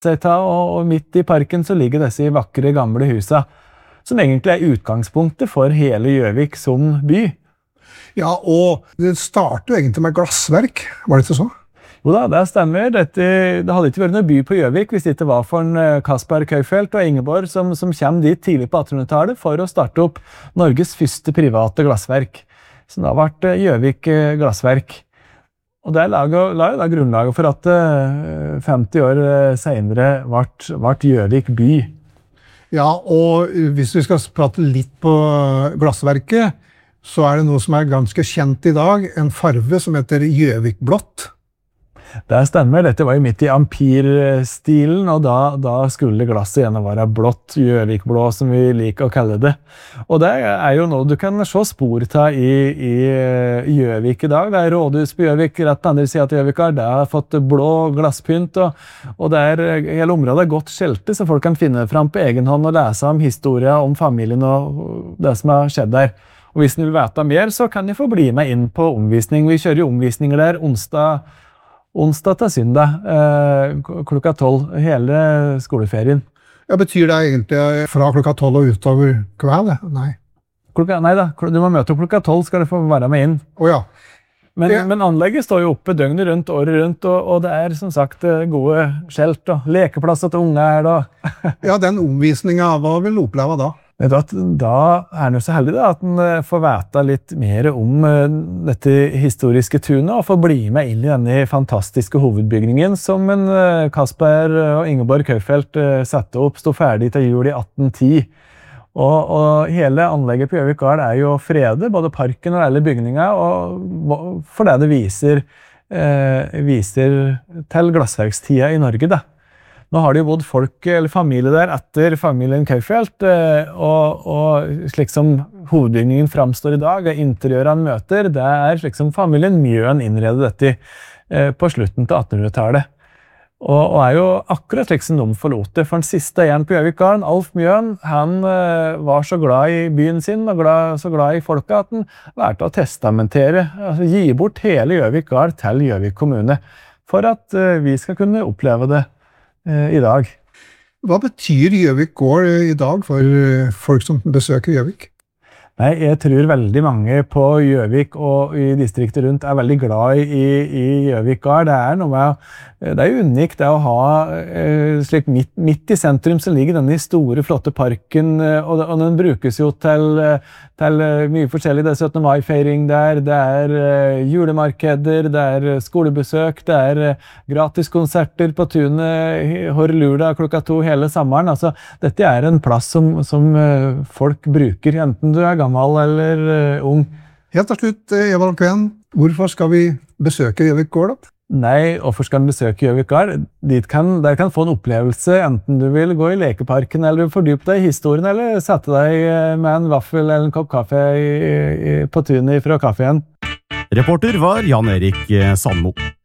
og midt I parken så ligger disse vakre gamle husa, som egentlig utgangspunktet for hele Gjøvik som by. Ja, og det startet jo egentlig med glassverk, var det ikke så? Jo da, det stemmer. Det hadde ikke vært noen by på Gjøvik hvis det ikke var for Kaspar Kaufeldt og Ingeborg som kom dit tidlig på 1800-tallet for å starte opp Norges første private glassverk. Så da ble Gjøvik glassverk. Og det la jo da grunnlaget for at 50 år senere ble Gjøvik by. Ja, og hvis vi skal prate litt på glassverket, så det noe som ganske kjent I dag, en farve som heter Gjøvikblått. Det stemmer, dette var jo midt I ampirstilen, og da skulle glasset gjerne være blått, Gjøvikblå som vi liker å kalle det. Og det jo noe du kan se spor av I Gjøvik I dag. Det rådhus på Gjøvik, rett på andre siden til Gjøvik det har fått blå glasspynt, og det hele området godt skjelte, så folk kan finne frem på egen hånd og lese om historien om familien og det som har skjedd der. Og hvis ni vil vite mer, så kan ni få bli med inn på omvisning. Vi kjører jo omvisninger der onsdag til søndag, klokka 12, hele skoleferien. Ja, betyr det egentlig fra klokka 12 og utover kveld? Nei. Nei da, du må møte opp klokka 12, skal du få være med inn. Åja. Men anlegget står jo oppe døgnet rundt, året rundt, og det som sagt gode skjelt, og lekeplasser til unge da. Ja, den omvisningen, hva vil du oppleve da? Da han jo så heldig da, at han får vite litt mer om dette historiske tunet, og får bli med inn I denne fantastiske hovedbygningen som Kaspar og Ingeborg Kaufeldt satte opp, stod ferdig til jul I 1810. Og hele anlegget på Gjøvik gard jo fredet, både parken og alle bygninger, og for det viser til glassverkstida I Norge da. Nå har det jo bodd folk eller familie der etter familien Kaufeldt, og slik som hovedbygningen framstår I dag, interiøret han møter, det slik som familien Mjøen innredet dette på slutten til 1800-tallet. Og jo akkurat slik som de forlot det, for den siste igjen på Gjøvikgarden, Alf Mjøen, han var så glad I byen sin, og så glad I folket, at han lærte å testamentere, altså gi bort hele Gjøvikgard til Gjøvik kommune, for at vi skal kunne oppleve det I dag. Hva betyr Gjøvik gård I dag for folk som besøker Gjøvik? Nei, jeg tror veldig mange på Gjøvik og I distriktet rundt veldig glad I Gjøvik gard. Det noe med, det unikt det å ha slik midt I sentrum så ligger denne store, flotte parken, og den brukes jo til mye forskjellig. Det 17. mai-feiring der, det julemarkeder, det skolebesøk, det gratiskonserter på tunet, Horrelula klokka 2 hele sommeren. Altså, dette en plass som folk bruker, enten du gammel eller ung. Helt til slutt, Eva Kven, hvorfor skal vi besøke Gjøvik gård da? Nei, hvorfor skal du besøke Gjøvik gard? Der kan få en opplevelse, enten du vil gå I lekeparken, eller fordype deg I historien, eller sette deg med en vaffel eller en kopp kaffe på tunet fra kaffen. Reporter var Jan Erik Sandmo.